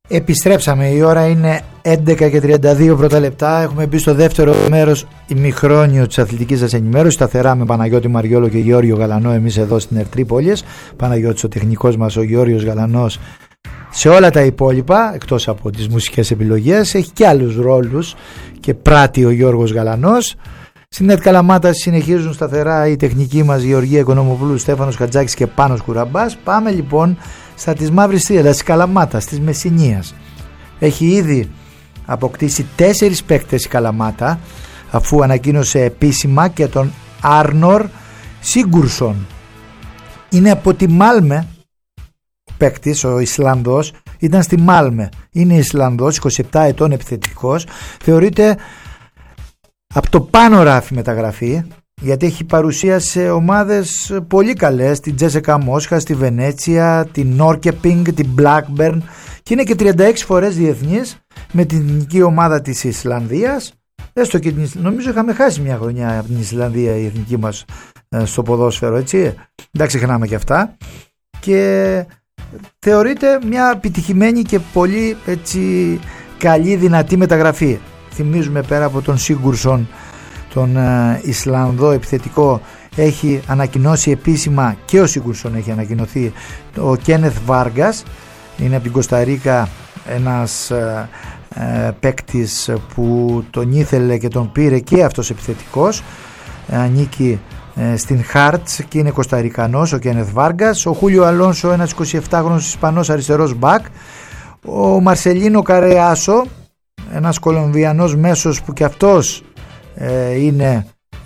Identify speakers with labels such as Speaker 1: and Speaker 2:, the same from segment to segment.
Speaker 1: Επιστρέψαμε, η ώρα είναι 11:32 πρώτα λεπτά. Έχουμε μπει στο δεύτερο μέρος ημιχρόνιο της αθλητικής σας ενημέρωσης, σταθερά με Παναγιώτη Μαριόλο και Γεώργιο Γαλανό, εμείς εδώ στην Ερτρίπολης. Παναγιώτης ο τεχνικός μας, ο Γεώργιος Γαλανός σε όλα τα υπόλοιπα, εκτός από τις μουσικές επιλογές. Έχει και άλλους ρόλους και πράττει ο Γιώργος Γαλανός. Στην ΕΡΤ Καλαμάτα συνεχίζουν σταθερά οι τεχνικοί μας Γεωργία Οικονομοπούλου, Στέφανος Χατζάκης και Πάνος Κουραμπάς. Πάμε λοιπόν στα της Μαύρης Θύελλας, της Καλαμάτας, της Μεσσηνίας. Έχει ήδη αποκτήσει 4 παίκτες η Καλαμάτα, αφού ανακοίνωσε επίσημα και τον Άρνορ Σίγκουρσον. Είναι από τη Μάλμε ο παίκτης, ο Ισλανδός, ήταν στη Μάλμε. Είναι Ισλανδός, 27 ετών, επιθετικός. Θεωρείται από το πάνω ράφι μεταγραφή, γιατί έχει παρουσία σε ομάδες πολύ καλές, την Τζέσεκα Μόσχα, στη Βενέτσια, την Νόρκεπινγκ, την Blackburn, και είναι και 36 φορές διεθνής με την εθνική ομάδα της Ισλανδίας. Έστω και νομίζω είχαμε χάσει μια χρονιά από την Ισλανδία η εθνική μας στο ποδόσφαιρο, έτσι, δεν ξεχνάμε και αυτά, και θεωρείται μια επιτυχημένη και πολύ έτσι καλή, δυνατή μεταγραφή. Θυμίζουμε, πέρα από τον Σίγκουρσον, τον Ισλανδό επιθετικό, έχει ανακοινώσει επίσημα, και ο Σίγκουρσον έχει ανακοινωθεί, ο Κένεθ Βάργκας, είναι από την Κοσταρίκα, ένας παίκτης που τον ήθελε και τον πήρε και αυτός επιθετικός, ανήκει στην Χάρτς και είναι Κοσταρικανός ο Κένεθ Βάργκας. Ο Χούλιο Αλόνσο, ένας 27χρονος Ισπανός αριστερός μπακ. Ο Μαρσελίνο Καρεάσο, ένας Κολομβιανός μέσος που και αυτός είναι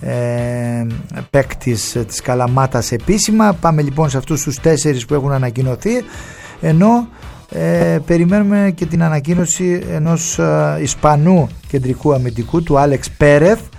Speaker 1: παίκτης της Καλαμάτας επίσημα. Πάμε λοιπόν σε αυτούς τους 4 που έχουν ανακοινωθεί, ενώ περιμένουμε και την ανακοίνωση ενός Ισπανού κεντρικού αμυντικού, του Άλεξ Πέρεθ,